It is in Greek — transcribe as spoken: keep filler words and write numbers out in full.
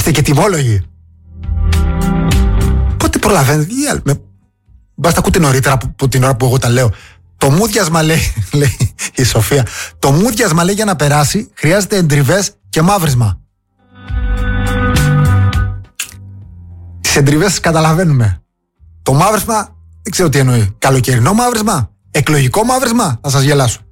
Είστε και τιμόλογοι. Πότε προλαβαίνετε? Μπας τα ακούτε νωρίτερα από την ώρα που εγώ τα λέω. Το μούδιασμα λέει, λέει η Σοφία, το μούδιασμα λέει για να περάσει χρειάζεται εντριβές και μαύρισμα. Τις εντριβές καταλαβαίνουμε. Το μαύρισμα δεν ξέρω τι εννοεί. Καλοκαιρινό μαύρισμα, εκλογικό μαύρισμα, θα σας γελάσω.